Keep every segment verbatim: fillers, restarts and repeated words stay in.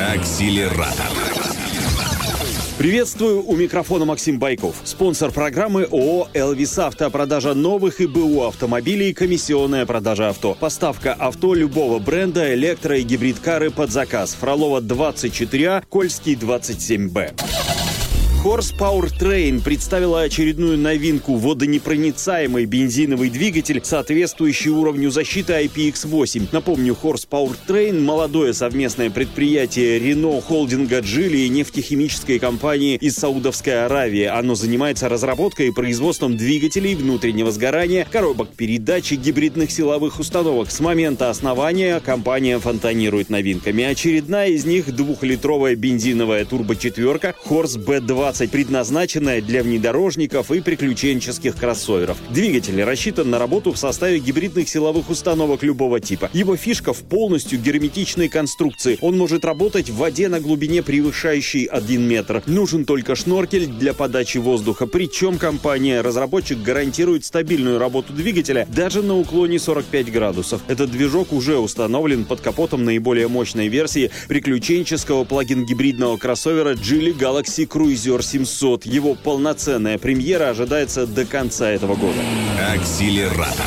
Акселератор. Приветствую, у микрофона Максим Байков. Спонсор программы ООО «Элвис Авто». Продажа новых и БУ автомобилей, комиссионная продажа авто. Поставка авто любого бренда, электро- и гибрид-кары под заказ. Фролова двадцать четыре А, Кольский двадцать семь Б. Horse Powertrain представила очередную новинку – водонепроницаемый бензиновый двигатель, соответствующий уровню защиты ай пи икс восемь. Напомню, Horse Powertrain – молодое совместное предприятие Renault холдинга Geely и нефтехимической компании из Саудовской Аравии. Оно занимается разработкой и производством двигателей внутреннего сгорания, коробок передач и гибридных силовых установок. С момента основания компания фонтанирует новинками. Очередная из них – двухлитровая бензиновая турбочетверка Horse би двадцать, предназначенная для внедорожников и приключенческих кроссоверов. Двигатель рассчитан на работу в составе гибридных силовых установок любого типа. Его фишка в полностью герметичной конструкции. Он может работать в воде на глубине, превышающей один метр. Нужен только шноркель для подачи воздуха. Причем компания-разработчик гарантирует стабильную работу двигателя даже на уклоне сорок пять градусов. Этот движок уже установлен под капотом наиболее мощной версии приключенческого плагин-гибридного кроссовера Geely Galaxy Cruiser семьсот. Его полноценная премьера ожидается до конца этого года. Акселератор.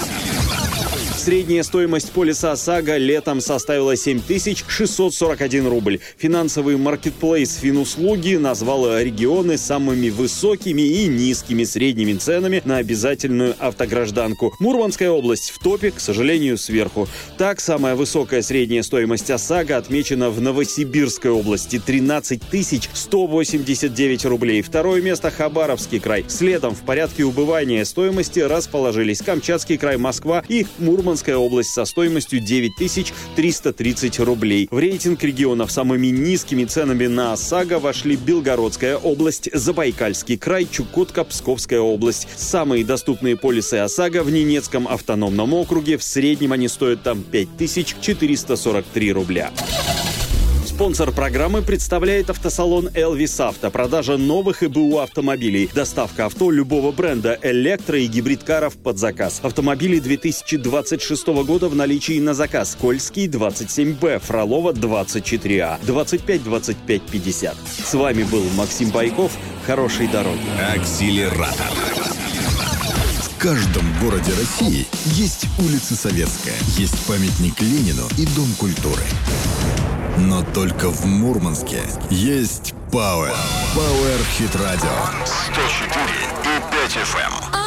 Средняя стоимость полиса ОСАГО летом составила семь тысяч шестьсот сорок один рубль. Финансовый маркетплейс Финуслуги назвал регионы самыми высокими и низкими средними ценами на обязательную автогражданку. Мурманская область в топе, к сожалению, сверху. Так, самая высокая средняя стоимость ОСАГО отмечена в Новосибирской области – тринадцать тысяч сто восемьдесят девять рублей. Второе место – Хабаровский край. Следом в порядке убывания стоимости расположились Камчатский край, Москва и Мурманская область со стоимостью девять тысяч триста тридцать рублей. В рейтинг регионов самыми низкими ценами на ОСАГО вошли Белгородская область, Забайкальский край, Чукотка, Псковская область. Самые доступные полисы ОСАГО в Ненецком автономном округе. В среднем они стоят там пять тысяч четыреста сорок три рубля. Спонсор программы представляет автосалон «Элвис Авто». Продажа новых и БУ автомобилей. Доставка авто любого бренда, электро- и гибрид-каров под заказ. Автомобили две тысячи двадцать шестого года в наличии на заказ. Кольский двадцать семь Б, Фролова двадцать четыре А, двадцать пять двадцать пять пятьдесят. С вами был Максим Байков. Хорошей дороги. Акселератор. В каждом городе России есть улица Советская, есть памятник Ленину и Дом культуры. Но только в Мурманске есть Power. Power Hit Radio. сто четыре и пять эф эм.